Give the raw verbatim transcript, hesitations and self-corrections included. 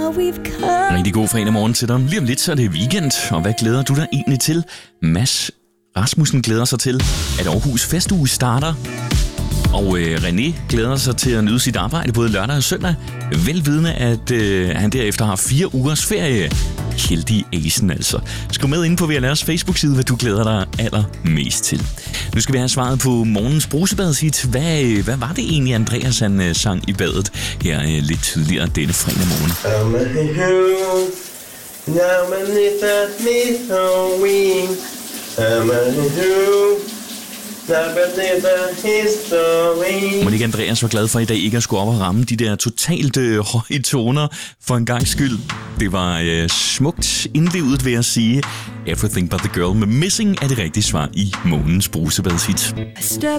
we've come. Rigtig god fredag morgen til dig. Lige om lidt, så er det weekend. Og hvad glæder du dig egentlig til? Mads Rasmussen glæder sig til, at Aarhus Festuge starter. Og øh, René glæder sig til at nyde sit arbejde både lørdag og søndag. Velvidende, at øh, han derefter har fire ugers ferie. Heldig Asen altså. Skriv med ind på V L R's Facebook-side, hvad du glæder dig allermest til. Nu skal vi have svaret på morgens brusebadet. Hvad, hvad var det egentlig, Andreas han øh, sang i badet her øh, lidt tidligere denne fredag morgen? Monika Andreas var glad for i dag ikke at skulle op og ramme de der totalt øh, høje toner for en gang skyld. Det var øh, smukt indlevet, vil jeg sige. Everything But The Girl med Missing er det rigtige svar i månens brusebadet hit. I step